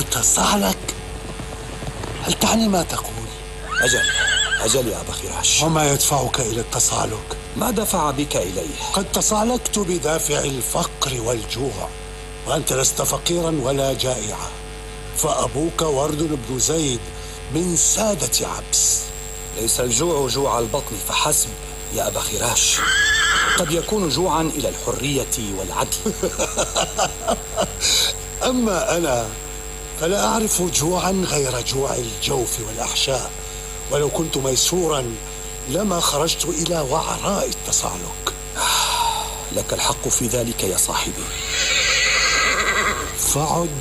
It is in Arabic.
تصعلك؟ هل تعني ما تقول؟ أجل يا أبا خراش. وما يدفعك إلى التصعلك؟ ما دفع بك إليه؟ قد تصعلكت بدافع الفقر والجوع، وأنت لست فقيرا ولا جائعا، فأبوك ورد بن زيد من سادة عبس. ليس الجوع جوع البطن فحسب يا أبا خراش، قد يكون جوعا إلى الحرية والعدل. أما أنا فلا أعرف جوعا غير جوع الجوف والأحشاء، ولو كنت ميسورا لما خرجت إلى وعراء التصعلك. لك الحق في ذلك يا صاحبي. فعد